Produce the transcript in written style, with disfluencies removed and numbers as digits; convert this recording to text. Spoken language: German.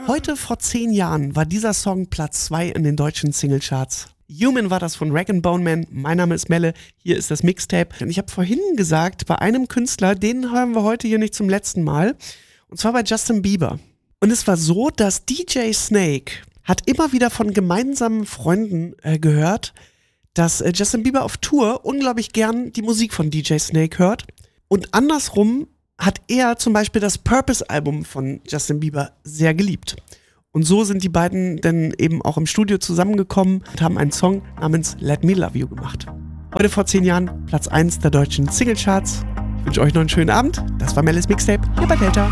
Heute vor 10 Jahren war dieser Song Platz 2 in den deutschen Singlecharts. Human war das von Rag & Bone Man. Mein Name ist Melle, hier ist das Mixtape. Und ich habe vorhin gesagt, bei einem Künstler, den hören wir heute hier nicht zum letzten Mal. Und zwar bei Justin Bieber. Und es war so, dass DJ Snake hat immer wieder von gemeinsamen Freunden gehört, dass Justin Bieber auf Tour unglaublich gern die Musik von DJ Snake hört. Und andersrum hat er zum Beispiel das Purpose-Album von Justin Bieber sehr geliebt. Und so sind die beiden dann eben auch im Studio zusammengekommen und haben einen Song namens Let Me Love You gemacht. Heute vor 10 Jahren Platz 1 der deutschen Singlecharts. Ich wünsche euch noch einen schönen Abend. Das war Melles Mixtape hier bei Delta.